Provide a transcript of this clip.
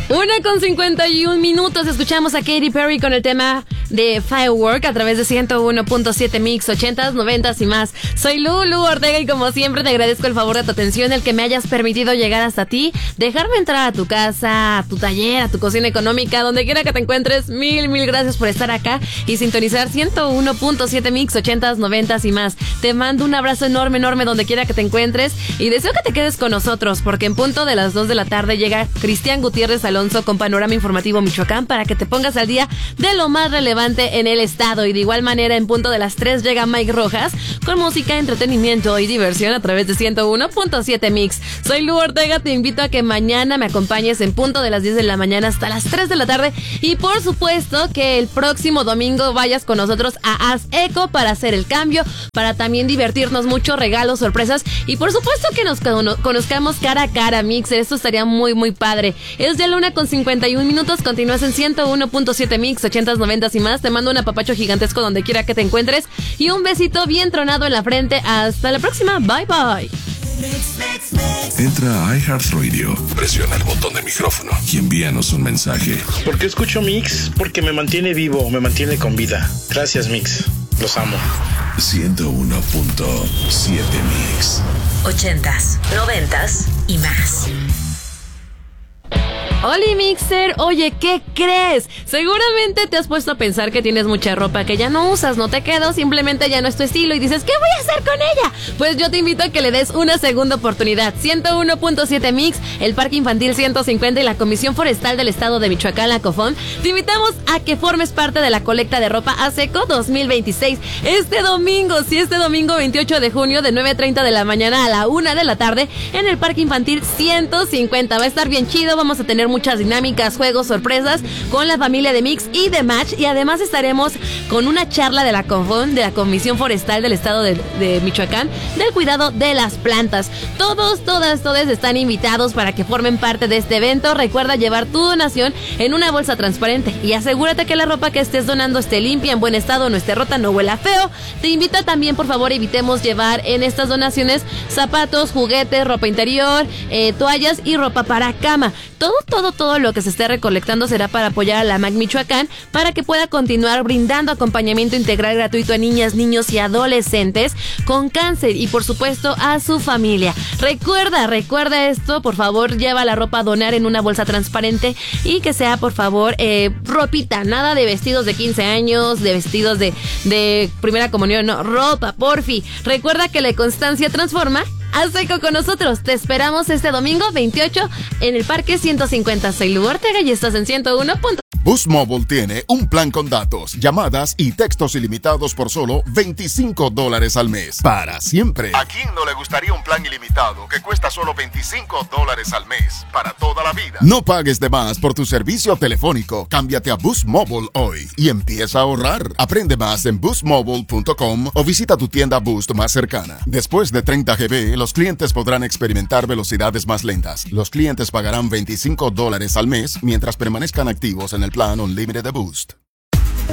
1:51. Escuchamos a Katy Perry con el tema de Firework a través de 101.7 Mix, 80s, 90s y más. Soy Lulu Ortega y como siempre te agradezco el favor de tu atención, el que me hayas permitido llegar hasta ti, dejarme entrar a tu casa, a tu taller, a tu cocina económica, donde quiera que te encuentres. Mil gracias por estar acá y sintonizar 101.7 Mix, 80s, 90s y más. Te mando un abrazo enorme donde quiera que te encuentres y deseo que te quedes con nosotros porque en punto de las 2 de la tarde llega Cristian Gutiérrez Alonso con Panorama Informativo Michoacán para que te pongas al día de lo más relevante en el estado. Y de igual manera en punto de las 3 llega Mike Rojas con música, entretenimiento y diversión a través de 101.7 Mix. Soy Lu Ortega, te invito a que mañana me acompañes en punto de las 10 de la mañana hasta las 3 de la tarde y por supuesto que el próximo domingo vayas con nosotros a Haz Eco para hacer el cambio, para también divertirnos mucho, regalos, sorpresas y por supuesto que nos conozcamos cara a cara, Mixer. Esto estaría muy padre. Es ya la 1:51. Continúas en 101.7 Mix, 80s, 90s y más. Te mando un apapacho gigantesco donde quiera que te encuentres y un besito bien tronado en la frente. Hasta la próxima. Bye. Entra a iHeartRadio, presiona el botón de micrófono y envíanos un mensaje. ¿Por qué escucho Mix? Porque me mantiene vivo, me mantiene con vida. Gracias, Mix. Los amo. 101.7 Mix. 80s, 90s y más. Hola Mixer, oye, ¿qué crees? Seguramente te has puesto a pensar que tienes mucha ropa que ya no usas, no te queda, simplemente ya no es tu estilo y dices, ¿qué voy a hacer con ella? Pues yo te invito a que le des una segunda oportunidad. 101.7 Mix, el Parque Infantil 150 y la Comisión Forestal del Estado de Michoacán, la COFON, te invitamos a que formes parte de la colecta de ropa Haz Eco 2026. Este domingo 28 de junio de 9:30 de la mañana a la 1 de la tarde en el Parque Infantil 150. Va a estar bien chido, vamos a tener muchas dinámicas, juegos, sorpresas con la familia de Mix y de Match y además estaremos con una charla de la COFON, de la Comisión Forestal del Estado de Michoacán, del cuidado de las plantas. Todos están invitados para que formen parte de este evento. Recuerda llevar tu donación en una bolsa transparente y asegúrate que la ropa que estés donando esté limpia, en buen estado, no esté rota, no huela feo. Te invito también, por favor, evitemos llevar en estas donaciones zapatos, juguetes, ropa interior, toallas y ropa para cama. Todo lo que se esté recolectando será para apoyar a la MAC Michoacán para que pueda continuar brindando acompañamiento integral gratuito a niñas, niños y adolescentes con cáncer y por supuesto a su familia. Recuerda esto, por favor, lleva la ropa a donar en una bolsa transparente y que sea, por favor, ropita, nada de vestidos de 15 años, de vestidos de primera comunión, no, ropa, porfi. Recuerda que la constancia transforma. Haz Eco con nosotros. Te esperamos este domingo 28 en el Parque 150. Soy Lu Ortega y estás en 101. Boost Mobile tiene un plan con datos, llamadas y textos ilimitados por solo $25 al mes. Para siempre. ¿A quién no le gustaría un plan ilimitado que cuesta solo $25 al mes? Para toda la vida. No pagues de más por tu servicio telefónico. Cámbiate a Boost Mobile hoy y empieza a ahorrar. Aprende más en boostmobile.com o visita tu tienda Boost más cercana. Después de 30 GB, los clientes podrán experimentar velocidades más lentas. Los clientes pagarán $25 al mes mientras permanezcan activos en el plan Unlimited de Boost.